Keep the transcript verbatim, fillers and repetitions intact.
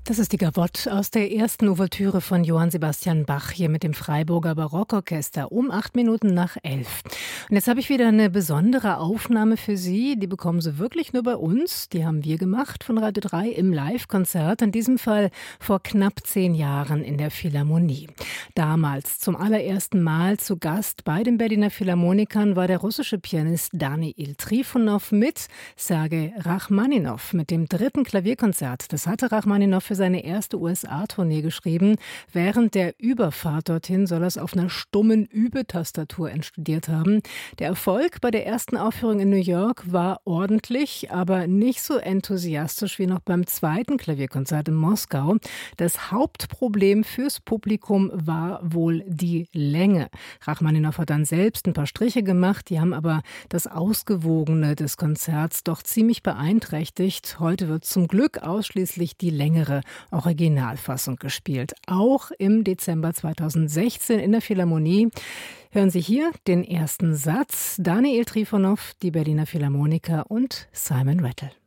Das ist die Gavotte aus der ersten Ouvertüre von Johann Sebastian Bach hier mit dem Freiburger Barockorchester um acht Minuten nach elf. Und jetzt habe ich wieder eine besondere Aufnahme für Sie. Die bekommen Sie wirklich nur bei uns. Die haben wir gemacht von Radio drei im Live-Konzert. In diesem Fall vor knapp zehn Jahren in der Philharmonie. Damals zum allerersten Mal zu Gast bei den Berliner Philharmonikern war der russische Pianist Daniil Trifonow mit Sergei Rachmaninow mit dem dritten Klavierkonzert. Das hatte Rachmaninow für seine erste U S A-Tournee geschrieben. Während der Überfahrt dorthin soll er es auf einer stummen Übetastatur einstudiert haben. Der Erfolg bei der ersten Aufführung in New York war ordentlich, aber nicht so enthusiastisch wie noch beim zweiten Klavierkonzert in Moskau. Das Hauptproblem fürs Publikum war wohl die Länge. Rachmaninow hat dann selbst ein paar Striche gemacht, die haben aber das Ausgewogene des Konzerts doch ziemlich beeinträchtigt. Heute wird zum Glück ausschließlich die längere Originalfassung gespielt. Auch im Dezember zweitausendsechzehn in der Philharmonie. Hören Sie hier den ersten Satz. Daniil Trifonow, die Berliner Philharmoniker und Simon Rattle.